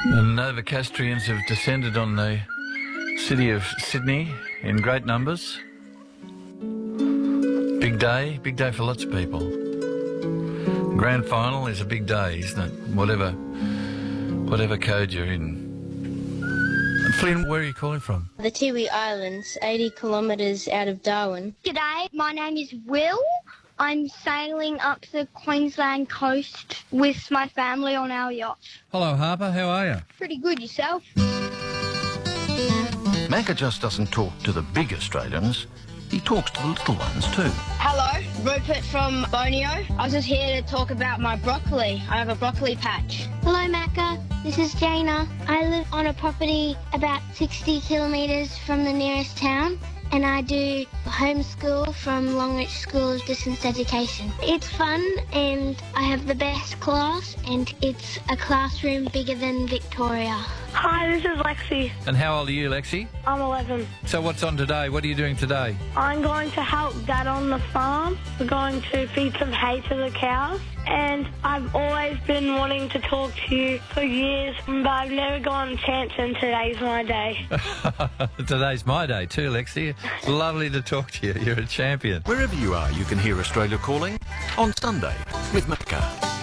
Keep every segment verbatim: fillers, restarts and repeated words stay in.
The Novocastrians have descended on the city of Sydney in great numbers. Big day, big day for lots of people. Grand final is a big day, isn't it? Whatever, whatever code you're in. And Flynn, where are you calling from? The Tiwi Islands, eighty kilometres out of Darwin. G'day, my name is Will. I'm sailing up the Queensland coast with my family on our yacht. Hello, Harper. How are you? Pretty good, yourself? Macca just doesn't talk to the big Australians, he talks to the little ones too. Hello, Rupert from Borneo. I was just here to talk about my broccoli. I have a broccoli patch. Hello, Macca. This is Jana. I live on a property about sixty kilometres from the nearest town, and I do homeschool from Longreach School of Distance Education. It's fun, and I have the best class, and it's a classroom bigger than Victoria. Hi, this is Lexi. And how old are you, Lexi? I'm eleven. So what's on today? What are you doing today? I'm going to help Dad on the farm. We're going to feed some hay to the cows. And I've always been wanting to talk to you for years, but I've never gotten a chance, and today's my day. Today's my day too, Lexi. It's lovely to talk to you. You're a champion. Wherever you are, you can hear Australia Calling on Sunday with Macca.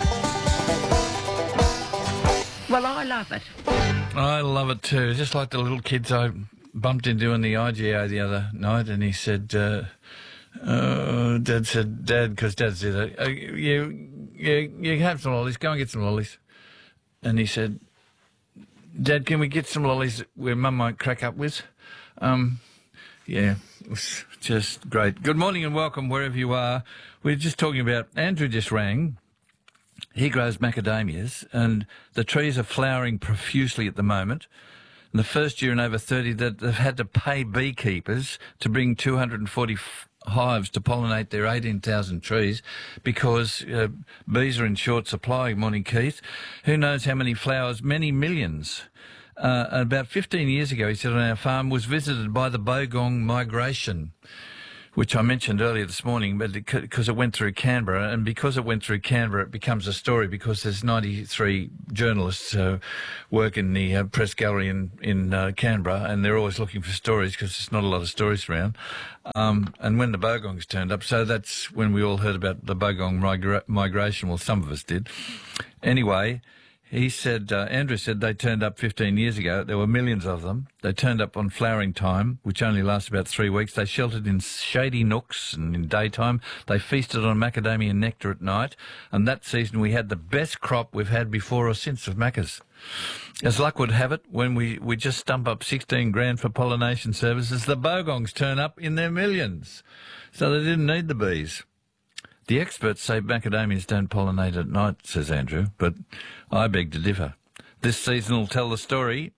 Well, I love it. I love it too. Just like the little kids I bumped into in the I G A the other night, and he said, uh, uh, Dad said, Dad, because Dad said, uh, you, you, you have some lollies, go and get some lollies. And he said, Dad, can we get some lollies where Mum might crack up with? Um, yeah, it was just great. Good morning and welcome wherever you are. We're just talking about, Andrew just rang. He grows macadamias, and the trees are flowering profusely at the moment. And the first year in over thirty that they've had to pay beekeepers to bring two hundred forty f- hives to pollinate their eighteen thousand trees because uh, bees are in short supply. Morning, Keith. Who knows how many flowers? Many millions. Uh, about fifteen years ago, he said, on our farm was visited by the Bogong migration, which I mentioned earlier this morning, but because it, it went through Canberra, and because it went through Canberra, it becomes a story because there's ninety-three journalists who uh, work in the uh, press gallery in, in uh, Canberra, and they're always looking for stories because there's not a lot of stories around. Um, and when the Bogongs turned up, so that's when we all heard about the Bogong migra- migration. Well, some of us did. Anyway, he said, uh, Andrew said they turned up fifteen years ago. There were millions of them. They turned up on flowering time, which only lasts about three weeks. They sheltered in shady nooks and in daytime. They feasted on macadamia nectar at night. And that season we had the best crop we've had before or since of macas. As luck would have it, when we, we just stump up sixteen grand for pollination services, the Bogongs turn up in their millions. So they didn't need the bees. The experts say macadamias don't pollinate at night, says Andrew, but I beg to differ. This season will tell the story.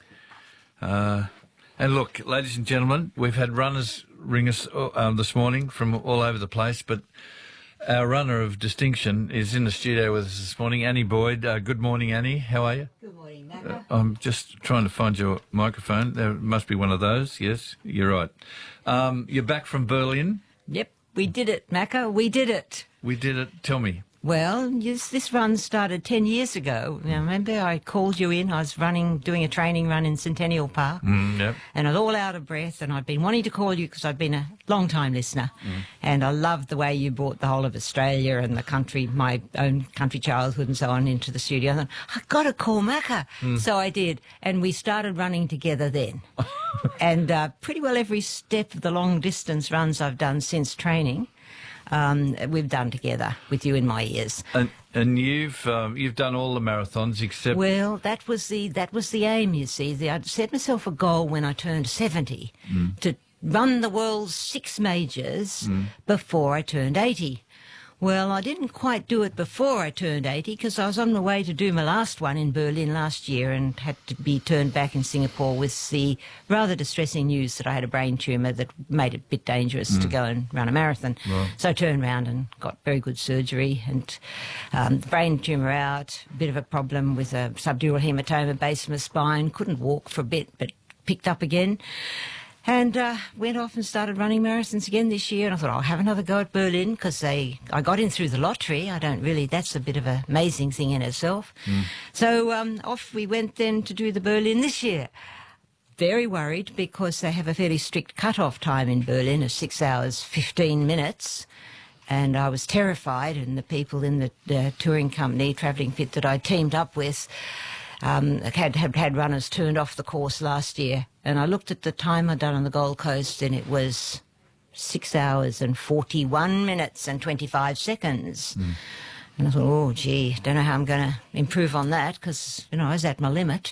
Uh, and look, ladies and gentlemen, we've had runners ring us uh, this morning from all over the place, but our runner of distinction is in the studio with us this morning, Annie Boyd. Uh, good morning, Annie. How are you? Good morning, Macca. Uh, I'm just trying to find your microphone. There must be one of those. Yes, you're right. Um, you're back from Berlin. Yep, we did it, Macca. We did it. We did it. Tell me. Well, yes, this run started ten years ago. Now, remember, I called you in. I was running, doing a training run in Centennial Park. Mm, yep. And I was all out of breath, and I'd been wanting to call you because I'd been a long-time listener. Mm. And I loved the way you brought the whole of Australia and the country, my own country childhood and so on, into the studio. I thought, I've got to call Macca. Mm. So I did. And we started running together then. and uh, pretty well every step of the long-distance runs I've done since training, Um, we've done together with you in my ears. And and you've um, you've done all the marathons except. Well, that was the that was the aim. You see, the, I'd set myself a goal when I turned seventy mm. to run the world's six majors mm. before I turned eighty. Well, I didn't quite do it before I turned eighty because I was on my way to do my last one in Berlin last year and had to be turned back in Singapore with the rather distressing news that I had a brain tumour that made it a bit dangerous mm. to go and run a marathon. Right. So I turned round and got very good surgery and um, the brain tumour out, a bit of a problem with a subdural hematoma base of my spine, couldn't walk for a bit but picked up again. And uh, went off and started running marathons again this year. And I thought, I'll have another go at Berlin because they I got in through the lottery. I don't really, that's a bit of an amazing thing in itself. Mm. So um, off we went then to do the Berlin this year. Very worried because they have a fairly strict cut-off time in Berlin of six hours, fifteen minutes. And I was terrified, and the people in the, the touring company, Travelling Fit, that I teamed up with, Um, had, had had runners turned off the course last year, and I looked at the time I'd done on the Gold Coast, and it was six hours and forty-one minutes and twenty-five seconds. Mm. And I thought, oh, gee, don't know how I'm going to improve on that because, you know, I was at my limit.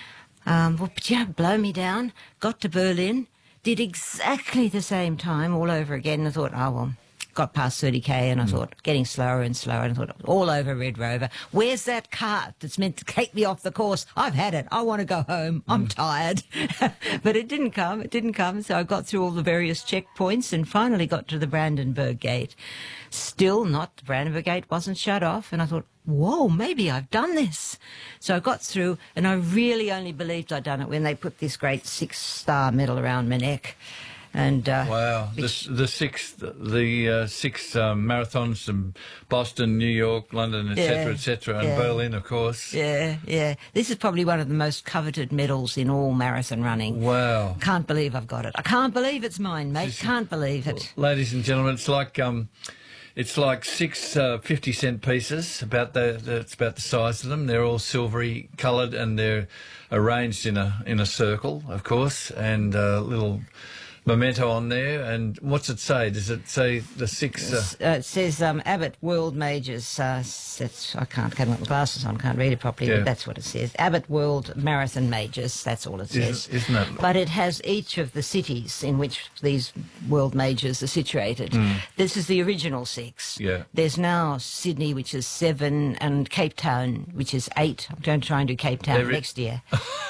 Um, well, but, yeah, blow me down, got to Berlin, did exactly the same time all over again, and I thought, oh, well, got past thirty K and I mm. thought, getting slower and slower, and I thought, all over Red Rover. Where's that cart that's meant to take me off the course? I've had it. I want to go home. I'm mm. tired. But it didn't come. It didn't come. So I got through all the various checkpoints and finally got to the Brandenburg Gate. Still not, the Brandenburg Gate wasn't shut off, and I thought, whoa, maybe I've done this. So I got through, and I really only believed I'd done it when they put this great six-star medal around my neck. And uh, wow, the, the six, the uh, six um, marathons in Boston, New York, London, et cetera, yeah, et cetera, and yeah. Berlin, of course. Yeah, yeah. This is probably one of the most coveted medals in all marathon running. Wow. Can't believe I've got it. I can't believe it's mine, mate. Just, Can't believe it. Ladies and gentlemen, it's like um, it's like six uh, fifty cent pieces. About the, the it's about the size of them. They're all silvery coloured and they're arranged in a in a circle, of course, and a uh, little memento on there. And what's it say? Does it say the six? Uh... Uh, it says um, Abbott World Majors. Uh, that's, I can't get my glasses on, can't read it properly, yeah. But that's what it says. Abbott World Marathon Majors. That's all it says. Isn't, isn't it? But it has each of the cities in which these World Majors are situated. Mm. This is the original six. Yeah. There's now Sydney, which is seven, and Cape Town, which is eight. I'm going to try and do Cape Town Every... next year.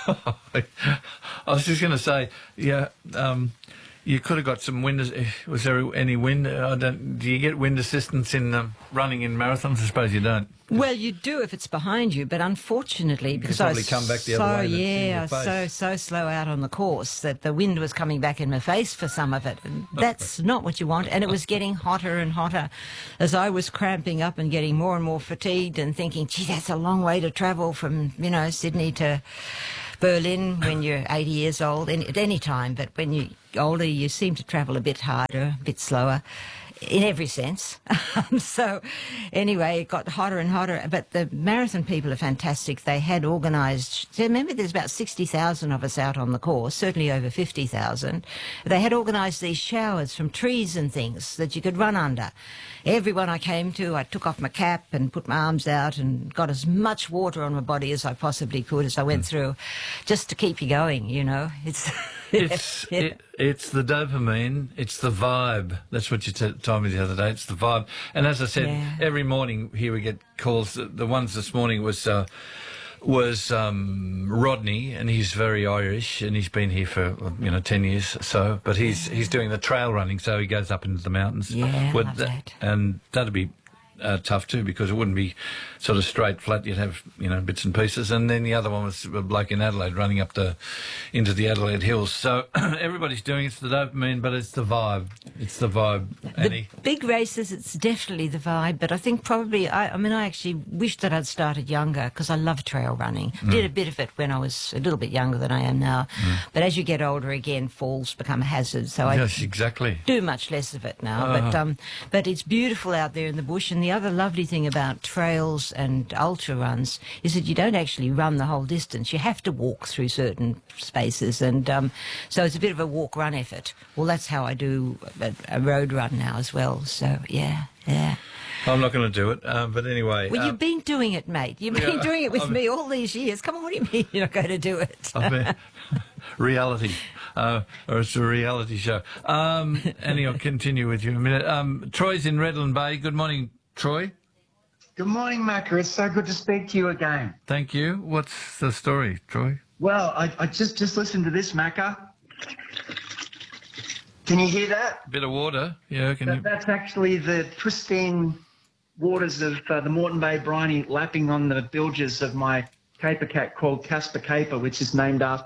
I was just going to say, yeah. Um, You could have got some wind. Was there any wind? I don't. Do you get wind assistance in um, running in marathons? I suppose you don't. Well, you do if it's behind you, but unfortunately, because I was come back the so other way yeah, I was so so slow out on the course that the wind was coming back in my face for some of it. And that's not what you want, and it was getting hotter and hotter as I was cramping up and getting more and more fatigued and thinking, gee, that's a long way to travel from you know Sydney to Berlin when you're eighty years old, any, at any time, but when you're older, you seem to travel a bit harder, a bit slower, in every sense. Um, so anyway, it got hotter and hotter, but the marathon people are fantastic. They had organised, so remember there's about sixty thousand of us out on the course, certainly over fifty thousand. They had organised these showers from trees and things that you could run under. Everyone I came to, I took off my cap and put my arms out and got as much water on my body as I possibly could as I went through, just to keep you going, you know. It's it's yeah. it, it's the dopamine, it's the vibe. That's what you t- told me the other day. It's the vibe. And as I said, yeah. every morning here we get calls. The, the ones this morning was uh, was um, Rodney, and he's very Irish, and he's been here for you know ten years or so. But he's he's doing the trail running, so he goes up into the mountains. Yeah, With love that, that. And that'd be uh, tough too, because it wouldn't be sort of straight flat. You'd have you know bits and pieces. And then the other one was a bloke in Adelaide running up the into the Adelaide Hills. So everybody's doing it. It's the dopamine, but it's the vibe. It's the vibe, Annie. The big races, it's definitely the vibe, but I think probably, I, I mean, I actually wish that I'd started younger because I love trail running. Mm. Did a bit of it when I was a little bit younger than I am now. Mm. But as you get older again, falls become a hazard. So yes, I exactly. do much less of it now. Uh. But um, but it's beautiful out there in the bush. And the other lovely thing about trails and ultra runs is that you don't actually run the whole distance. You have to walk through certain spaces. And um, so it's a bit of a walk-run effort. Well, that's how I do a, a road run now as well. So, yeah, yeah. I'm not going to do it, uh, but anyway. Well, um, you've been doing it, mate. You've been yeah, doing it with I'm, me all these years. Come on, what do you mean you're not going to do it? I mean, reality. Uh, or it's a reality show. Um, Annie, I'll continue with you in a minute. Um, Troy's in Redland Bay. Good morning, Troy. Good morning, Macca. It's so good to speak to you again. Thank you. What's the story, Troy? Well, I, I just, just listened to this, Macca. Can you hear that? Bit of water. Yeah, can that, you... That's actually the pristine waters of uh, the Moreton Bay briny lapping on the bilges of my caper cat called Casper Caper, which is named after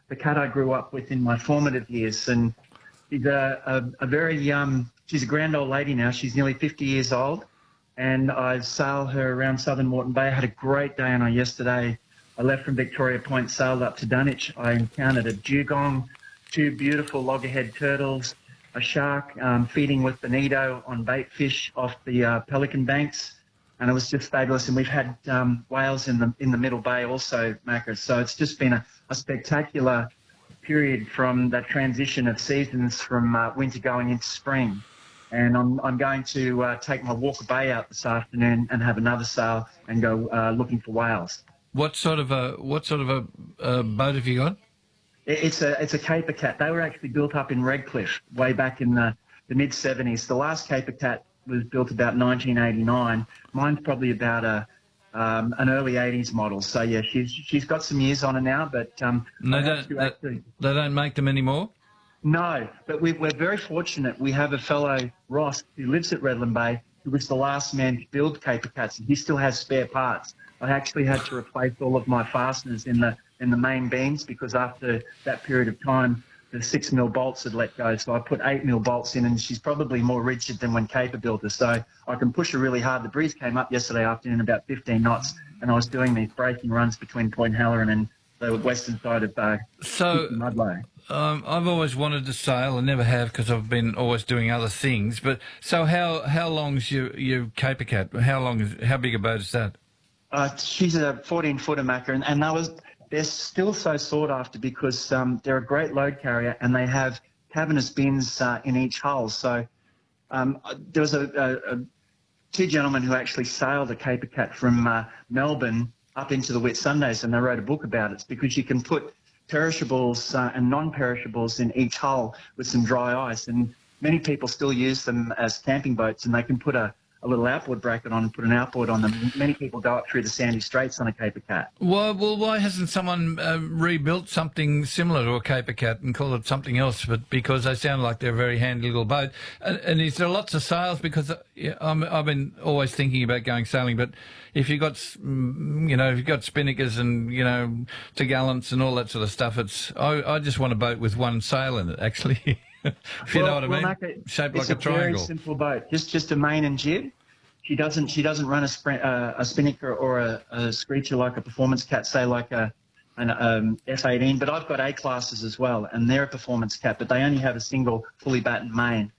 the cat I grew up with in my formative years. And she's a, a, a very, um, she's a grand old lady now. She's nearly fifty years old. And I sailed her around southern Moreton Bay. I had a great day on her yesterday. I left from Victoria Point, sailed up to Dunwich. I encountered a dugong, two beautiful loggerhead turtles, a shark um, feeding with bonito on bait fish off the uh, Pelican Banks. And it was just fabulous. And we've had um, whales in the in the Middle Bay also, Macca. So it's just been a, a spectacular period from that transition of seasons from uh, winter going into spring. And I'm I'm going to uh, take my Walker Bay out this afternoon and have another sail and go uh, looking for whales. What sort of a what sort of a, a boat have you got? It, it's a it's a Caper Cat. They were actually built up in Redcliffe way back in the, the mid seventies. The last Caper Cat was built about nineteen eighty-nine. Mine's probably about a um, an early eighties model. So yeah, she's she's got some years on her now, but um, they don't they, actually, they don't make them anymore. No, but we, we're very fortunate. We have a fellow, Ross, who lives at Redland Bay, who was the last man to build Caper Cats, and he still has spare parts. I actually had to replace all of my fasteners in the in the main beams because after that period of time, the six mil bolts had let go. So I put eight mil bolts in, and she's probably more rigid than when Caper built her. So I can push her really hard. The breeze came up yesterday afternoon about fifteen knots, and I was doing these braking runs between Point Halloran and the western side of uh, so Mudlow. Um, I've always wanted to sail. I never have because I've been always doing other things. But so how how long's your your Caper Cat? How long is how big a boat is that? Uh, she's a fourteen footer, Macca, and, and that was they're still so sought after because um, they're a great load carrier and they have cavernous bins uh, in each hull. So um, there was a, a, a two gentlemen who actually sailed a Caper Cat from uh, Melbourne up into the Whitsundays, and they wrote a book about it. It's because you can put perishables uh, and non-perishables in each hull with some dry ice, and many people still use them as camping boats, and they can put a, a little outboard bracket on and put an outboard on them. Many people go up through the Sandy Straits on a Caper Cat. Well, well why hasn't someone uh, rebuilt something similar to a Caper Cat and called it something else? But because they sound like they're a very handy little boat. And, and is there lots of sails? Because uh, yeah, I'm, I've been always thinking about going sailing, but if you've got, you know, if you've got spinnakers and, you know, togallants and all that sort of stuff, it's I, I just want a boat with one sail in it, actually. If you well, know what I well, mean, Macca, shaped it's like a, a triangle. Very simple boat, just just a main and jib. She doesn't she doesn't run a sprint, uh, a spinnaker or a, a screecher like a performance cat, say like a an um, F eighteen. But I've got A classes as well, and they're a performance cat, but they only have a single fully battened main.